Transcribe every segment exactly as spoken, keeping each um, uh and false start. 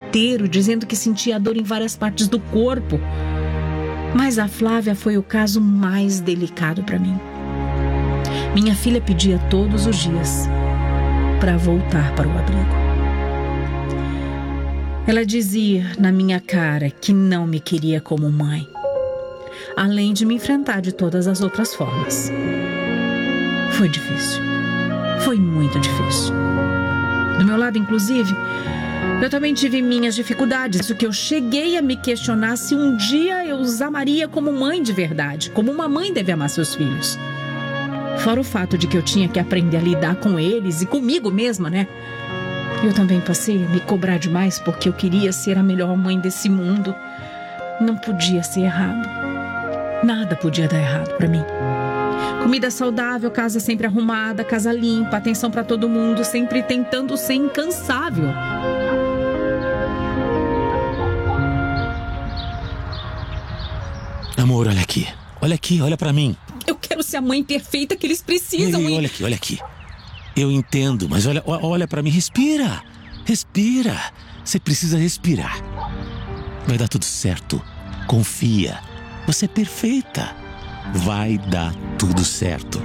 inteiro, dizendo que sentia dor em várias partes do corpo. Mas a Flávia foi o caso mais delicado para mim. Minha filha pedia todos os dias para voltar para o abrigo. Ela dizia na minha cara que não me queria como mãe, além de me enfrentar de todas as outras formas. Foi difícil. Foi muito difícil. Do meu lado, inclusive, eu também tive minhas dificuldades, o que eu cheguei a me questionar se um dia eu os amaria como mãe de verdade, como uma mãe deve amar seus filhos. Fora o fato de que eu tinha que aprender a lidar com eles e comigo mesma, né? Eu também passei a me cobrar demais porque eu queria ser a melhor mãe desse mundo. Não podia ser errado. Nada podia dar errado pra mim. Comida saudável, casa sempre arrumada, casa limpa, atenção pra todo mundo, sempre tentando ser incansável. Amor, olha aqui. Olha aqui, olha pra mim. Eu quero ser a mãe perfeita que eles precisam. Ei, e... olha aqui, olha aqui. Eu entendo, mas olha, olha pra mim. Respira. Respira. Você precisa respirar. Vai dar tudo certo. Confia. Você é perfeita. Vai dar tudo certo.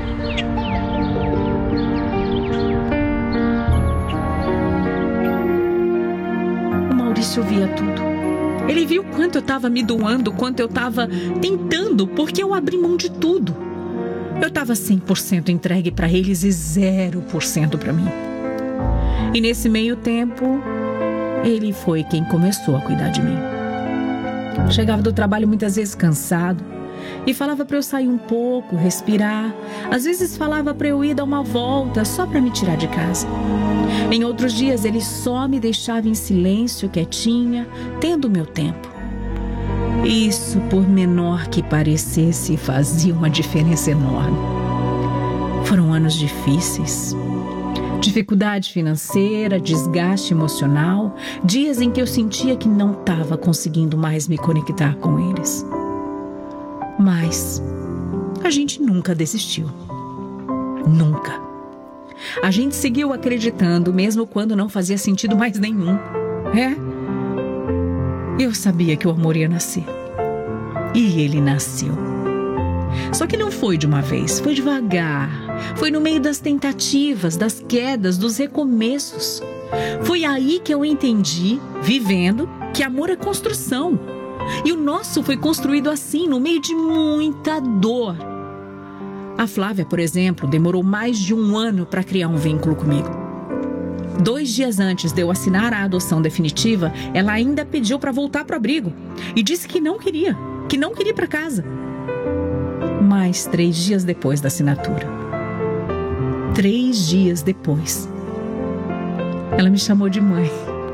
O Maurício via tudo. Ele viu quanto eu estava me doando, quanto eu estava tentando, porque eu abri mão de tudo. Eu estava cem por cento entregue para eles e zero por cento para mim. E nesse meio tempo, ele foi quem começou a cuidar de mim. Chegava do trabalho muitas vezes cansado e falava para eu sair um pouco, respirar. Às vezes falava para eu ir dar uma volta só para me tirar de casa. Em outros dias ele só me deixava em silêncio, quietinha, tendo o meu tempo. Isso, por menor que parecesse, fazia uma diferença enorme. Foram anos difíceis. Dificuldade financeira, desgaste emocional, dias em que eu sentia que não estava conseguindo mais me conectar com eles. Mas a gente nunca desistiu. Nunca. A gente seguiu acreditando, mesmo quando não fazia sentido mais nenhum. É? Eu sabia que o amor ia nascer. E ele nasceu. Só que não foi de uma vez, foi devagar. Foi no meio das tentativas, das quedas, dos recomeços. Foi aí que eu entendi, vivendo, que amor é construção. E o nosso foi construído assim, no meio de muita dor. A Flávia, por exemplo, demorou mais de um ano para criar um vínculo comigo. Dois dias antes de eu assinar a adoção definitiva, ela ainda pediu para voltar para o abrigo. E disse que não queria, que não queria ir para casa. Mas três dias depois da assinatura, três dias depois, ela me chamou de mãe.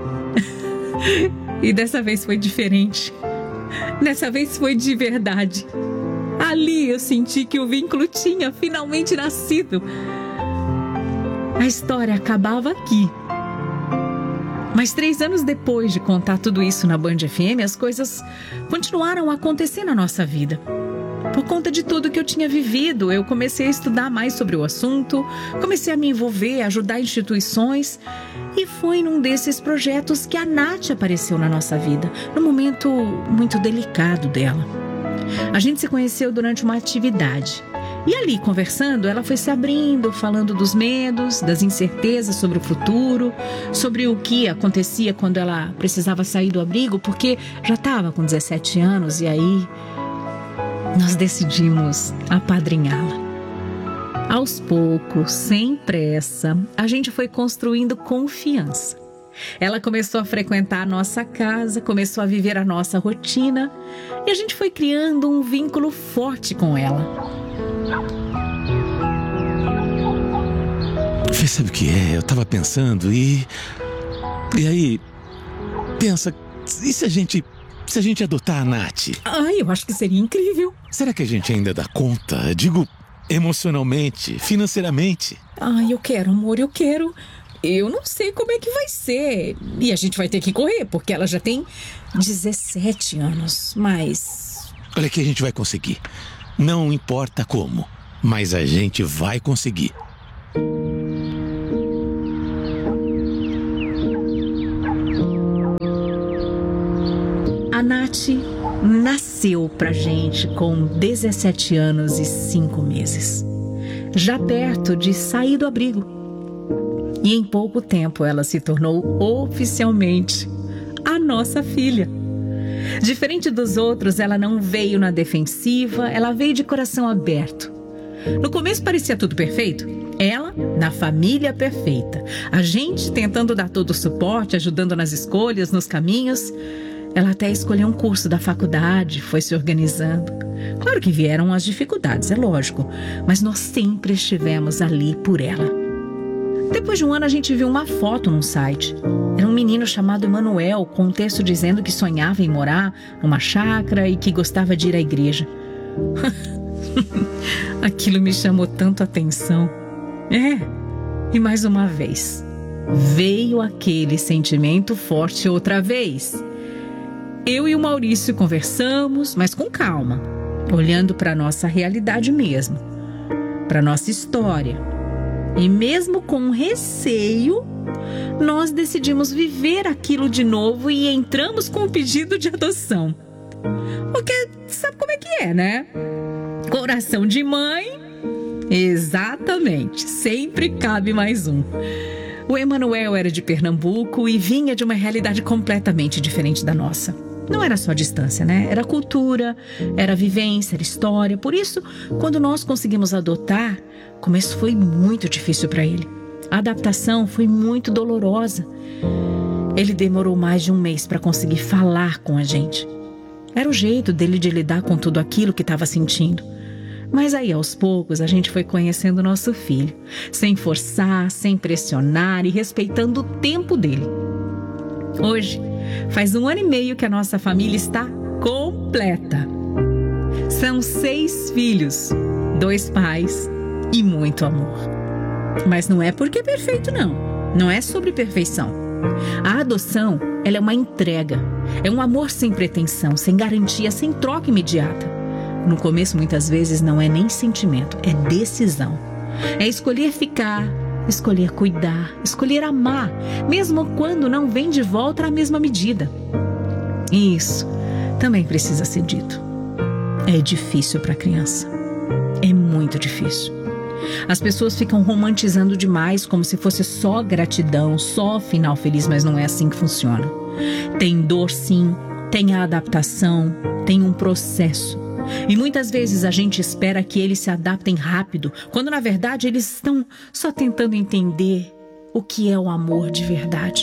E dessa vez foi diferente. Dessa vez foi de verdade. Ali eu senti que o vínculo tinha finalmente nascido. A história acabava aqui. Mas três anos depois de contar tudo isso na Band F M, as coisas continuaram a acontecer na nossa vida. Por conta de tudo que eu tinha vivido, eu comecei a estudar mais sobre o assunto, comecei a me envolver, a ajudar instituições. E foi num desses projetos que a Nath apareceu na nossa vida, num momento muito delicado dela. A gente se conheceu durante uma atividade. E ali, conversando, ela foi se abrindo, falando dos medos, das incertezas sobre o futuro, sobre o que acontecia quando ela precisava sair do abrigo, porque já estava com dezessete anos e aí nós decidimos apadrinhá-la. Aos poucos, sem pressa, a gente foi construindo confiança. Ela começou a frequentar a nossa casa, começou a viver a nossa rotina e a gente foi criando um vínculo forte com ela. Você sabe o que é? Eu tava pensando e... E aí, pensa, e se a gente... Se a gente adotar a Nath? Ai, eu acho que seria incrível. Será que a gente ainda dá conta? Digo, emocionalmente, financeiramente. Ai, eu quero, amor, eu quero. Eu não sei como é que vai ser. E a gente vai ter que correr, porque ela já tem dezessete anos, mas... Olha que a gente vai conseguir. Não importa como, mas a gente vai conseguir. A Nath nasceu pra gente com dezessete anos e cinco meses, já perto de sair do abrigo. E em pouco tempo ela se tornou oficialmente a nossa filha. Diferente dos outros, ela não veio na defensiva, ela veio de coração aberto. No começo parecia tudo perfeito. Ela, na família perfeita. A gente tentando dar todo o suporte, ajudando nas escolhas, nos caminhos. Ela até escolheu um curso da faculdade, foi se organizando. Claro que vieram as dificuldades, é lógico, mas nós sempre estivemos ali por ela. Depois de um ano, a gente viu uma foto num site. Era um menino chamado Emanuel, com um texto dizendo que sonhava em morar numa chácara e que gostava de ir à igreja. Aquilo me chamou tanto a atenção. É, e mais uma vez, veio aquele sentimento forte outra vez. Eu e o Maurício conversamos, mas com calma, olhando para a nossa realidade mesmo, para a nossa história. E mesmo com receio, nós decidimos viver aquilo de novo e entramos com o pedido de adoção. Porque sabe como é que é, né? Coração de mãe, exatamente, sempre cabe mais um. O Emanuel era de Pernambuco e vinha de uma realidade completamente diferente da nossa. Não era só distância, né? Era cultura, era vivência, era história. Por isso, quando nós conseguimos adotar, o começo foi muito difícil para ele. A adaptação foi muito dolorosa. Ele demorou mais de um mês para conseguir falar com a gente. Era o jeito dele de lidar com tudo aquilo que estava sentindo. Mas aí, aos poucos, a gente foi conhecendo o nosso filho, sem forçar, sem pressionar e respeitando o tempo dele. Hoje, faz um ano e meio que a nossa família está completa. São seis filhos, dois pais e muito amor. Mas não é porque é perfeito, não. Não é sobre perfeição. A adoção, ela é uma entrega. É um amor sem pretensão, sem garantia, sem troca imediata. No começo, muitas vezes, não é nem sentimento, é decisão. É escolher ficar, escolher cuidar, escolher amar, mesmo quando não vem de volta na mesma medida. E isso também precisa ser dito. É difícil para a criança. É muito difícil. As pessoas ficam romantizando demais, como se fosse só gratidão, só final feliz, mas não é assim que funciona. Tem dor, sim, tem a adaptação, tem um processo. E muitas vezes a gente espera que eles se adaptem rápido, quando na verdade eles estão só tentando entender o que é o amor de verdade.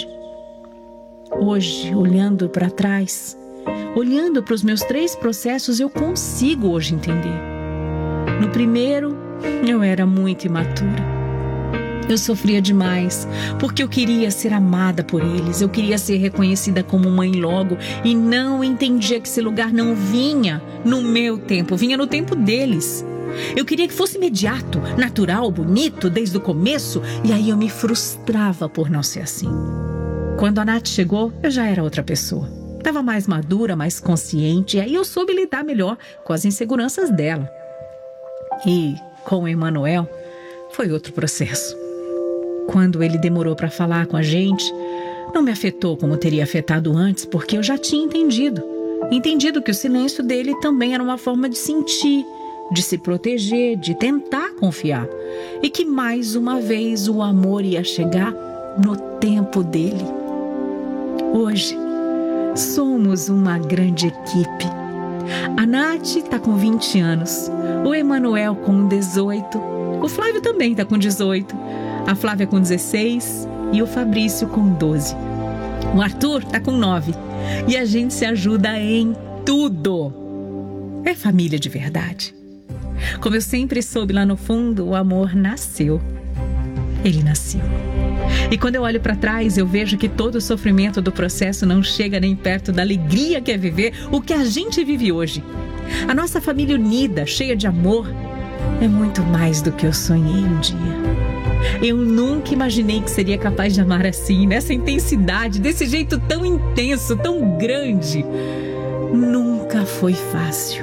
Hoje, olhando para trás, olhando para os meus três processos, eu consigo hoje entender. No primeiro, eu era muito imatura. Eu sofria demais, porque eu queria ser amada por eles, eu queria ser reconhecida como mãe logo e não entendia que esse lugar não vinha no meu tempo, vinha no tempo deles. Eu queria que fosse imediato, natural, bonito, desde o começo, e aí eu me frustrava por não ser assim. Quando a Nath chegou, eu já era outra pessoa. Estava mais madura, mais consciente, e aí eu soube lidar melhor com as inseguranças dela. E com o Emanuel, foi outro processo. Quando ele demorou para falar com a gente, não me afetou como teria afetado antes, porque eu já tinha entendido. Entendido que o silêncio dele também era uma forma de sentir, de se proteger, de tentar confiar. E que mais uma vez o amor ia chegar no tempo dele. Hoje, somos uma grande equipe. A Nath está com vinte anos, o Emanuel com dezoito, o Flávio também está com dezoito, a Flávia com dezesseis e o Fabrício com doze. O Arthur está com nove e a gente se ajuda em tudo. É família de verdade. Como eu sempre soube lá no fundo, o amor nasceu. Ele nasceu. E quando eu olho para trás, eu vejo que todo o sofrimento do processo não chega nem perto da alegria que é viver o que a gente vive hoje. A nossa família unida, cheia de amor, é muito mais do que eu sonhei um dia. Eu nunca imaginei que seria capaz de amar assim, nessa intensidade, desse jeito tão intenso, tão grande. Nunca foi fácil.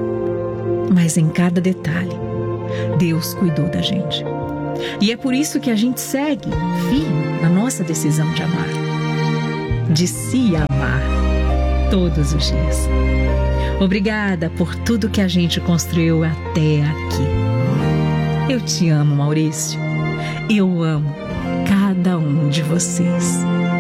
Mas em cada detalhe, Deus cuidou da gente. E é por isso que a gente segue firme na nossa decisão de amar, de se amar. todos os dias. Obrigada por tudo que a gente construiu até aqui. Eu te amo, Maurício. Eu amo cada um de vocês.